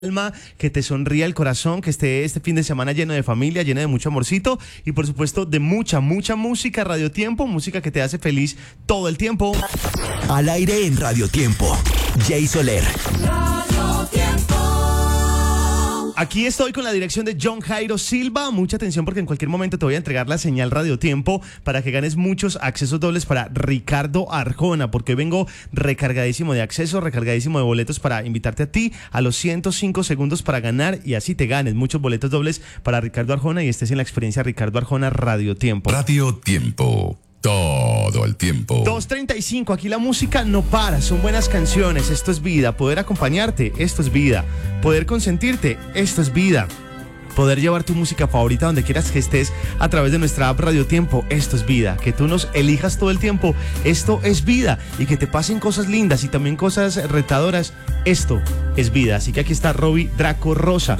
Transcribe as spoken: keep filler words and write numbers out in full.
alma, que te sonría el corazón, que esté este fin de semana lleno de familia, lleno de mucho amorcito y por supuesto de mucha, mucha música. Radio Tiempo, música que te hace feliz todo el tiempo. Al aire en Radio Tiempo, Jay Soler. Radio Tiempo. Aquí estoy con la dirección de John Jairo Silva. Mucha atención porque en cualquier momento te voy a entregar la señal Radio Tiempo para que ganes muchos accesos dobles para Ricardo Arjona, porque vengo recargadísimo de accesos, recargadísimo de boletos para invitarte a ti a los ciento cinco segundos para ganar y así te ganes muchos boletos dobles para Ricardo Arjona y estés en la experiencia Ricardo Arjona Radio Tiempo. Radio Tiempo. Todo el tiempo. dos treinta y cinco, aquí la música no para, son buenas canciones, esto es vida. Poder acompañarte, esto es vida. Poder consentirte, esto es vida. Poder llevar tu música favorita donde quieras que estés a través de nuestra app Radio Tiempo, esto es vida. Que tú nos elijas todo el tiempo, esto es vida. Y que te pasen cosas lindas y también cosas retadoras, esto es vida. Así que aquí está Robbie Draco Rosa.